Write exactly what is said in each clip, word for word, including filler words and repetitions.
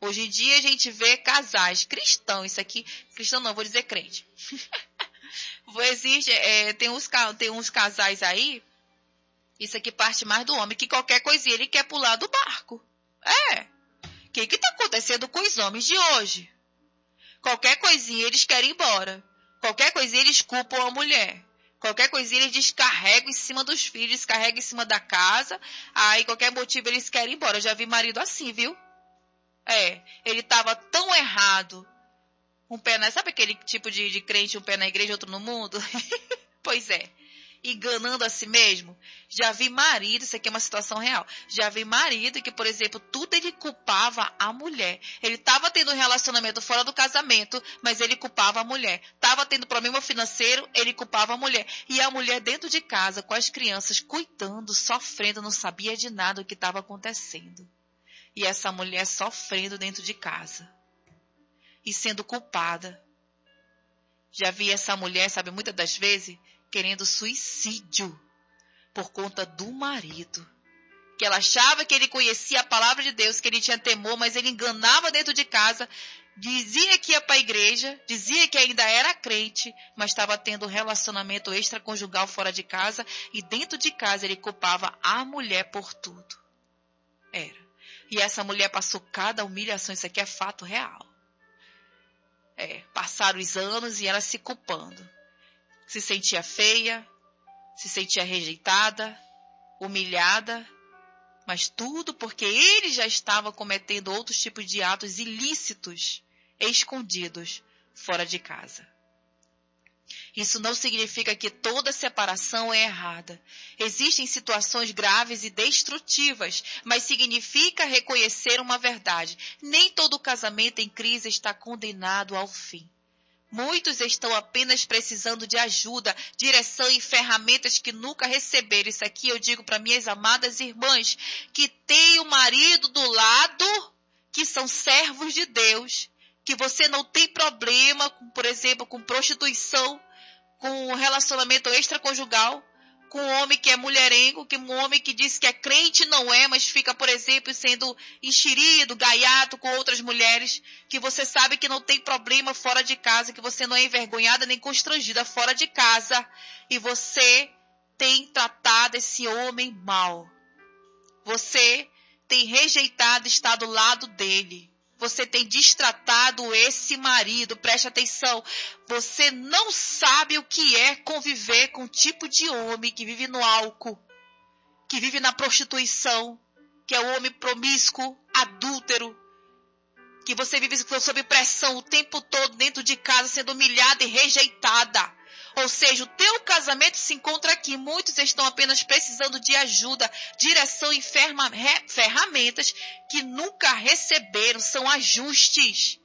Hoje em dia a gente vê casais cristãos, isso aqui, cristão não, vou dizer crente. Existe, é, tem, uns, tem uns casais aí, isso aqui parte mais do homem, que qualquer coisinha ele quer pular do barco. É. O que que tá acontecendo com os homens de hoje? Qualquer coisinha eles querem ir embora. Qualquer coisinha eles culpam a mulher. Qualquer coisinha eles descarregam em cima dos filhos, descarregam em cima da casa. Aí qualquer motivo eles querem ir embora. Eu já vi marido assim, viu? É, ele tava tão errado. Um pé na... Sabe aquele tipo de, de crente, um pé na igreja, outro no mundo? Pois é. Enganando a si mesmo. Já vi marido, isso aqui é uma situação real. Já vi marido que, por exemplo, tudo ele culpava a mulher. Ele estava tendo um relacionamento fora do casamento, mas ele culpava a mulher. Estava tendo problema financeiro, ele culpava a mulher. E a mulher dentro de casa, com as crianças, cuidando, sofrendo, não sabia de nada o que estava acontecendo. E essa mulher sofrendo dentro de casa. E sendo culpada. Já vi essa mulher, sabe, muitas das vezes, querendo suicídio por conta do marido. Que ela achava que ele conhecia a palavra de Deus, que ele tinha temor, mas ele enganava dentro de casa, dizia que ia para a igreja, dizia que ainda era crente, mas estava tendo um relacionamento extraconjugal fora de casa, e dentro de casa ele culpava a mulher por tudo. Era. E essa mulher passou cada humilhação, isso aqui é fato real. É, passaram os anos e ela se culpando. Se sentia feia, se sentia rejeitada, humilhada, mas tudo porque ele já estava cometendo outros tipos de atos ilícitos, escondidos, fora de casa. Isso não significa que toda separação é errada. Existem situações graves e destrutivas, mas significa reconhecer uma verdade. Nem todo casamento em crise está condenado ao fim. Muitos estão apenas precisando de ajuda, direção e ferramentas que nunca receberam. Isso aqui eu digo para minhas amadas irmãs, que têm o marido do lado, que são servos de Deus, que você não tem problema, por exemplo, com prostituição, com relacionamento extraconjugal, com um homem que é mulherengo, que um homem que diz que é crente não é, mas fica, por exemplo, sendo enxerido, gaiato com outras mulheres, que você sabe que não tem problema fora de casa, que você não é envergonhada nem constrangida fora de casa, e você tem tratado esse homem mal. Você tem rejeitado estar do lado dele. Você tem destratado esse marido, preste atenção, você não sabe o que é conviver com um tipo de homem que vive no álcool, que vive na prostituição, que é o homem promíscuo, adúltero, que você vive sob pressão o tempo todo dentro de casa, sendo humilhada e rejeitada. Ou seja, o teu casamento se encontra aqui. Muitos estão apenas precisando de ajuda, direção e ferramentas que nunca receberam. São ajustes.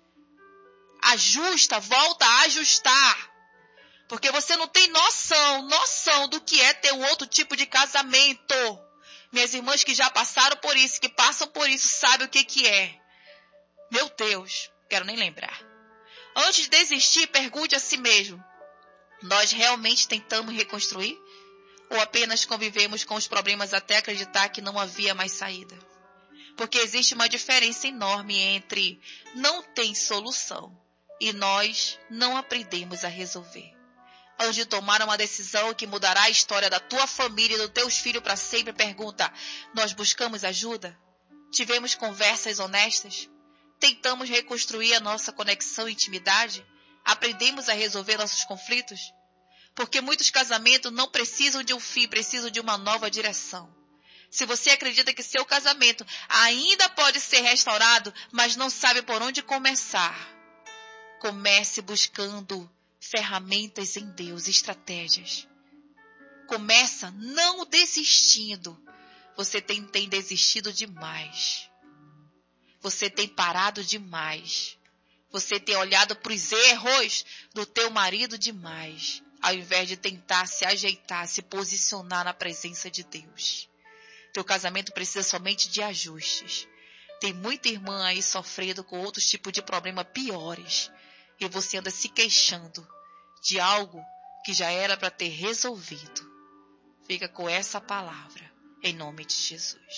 Ajusta, volta a ajustar. Porque você não tem noção, noção do que é ter um outro tipo de casamento. Minhas irmãs que já passaram por isso, que passam por isso, sabem o que que é. Meu Deus, quero nem lembrar. Antes de desistir, pergunte a si mesmo. Nós realmente tentamos reconstruir? Ou apenas convivemos com os problemas até acreditar que não havia mais saída? Porque existe uma diferença enorme entre não tem solução e nós não aprendemos a resolver. Antes de tomar uma decisão que mudará a história da tua família e dos teus filhos para sempre, pergunta, nós buscamos ajuda? Tivemos conversas honestas? Tentamos reconstruir a nossa conexão e intimidade? Aprendemos a resolver nossos conflitos? Porque muitos casamentos não precisam de um fim, precisam de uma nova direção. Se você acredita que seu casamento ainda pode ser restaurado, mas não sabe por onde começar, comece buscando ferramentas em Deus, estratégias. Começa não desistindo. Você tem, tem desistido demais. Você tem parado demais. Você tem olhado para os erros do teu marido demais, ao invés de tentar se ajeitar, se posicionar na presença de Deus. Teu casamento precisa somente de ajustes. Tem muita irmã aí sofrendo com outros tipos de problemas piores. E você anda se queixando de algo que já era para ter resolvido. Fica com essa palavra, em nome de Jesus.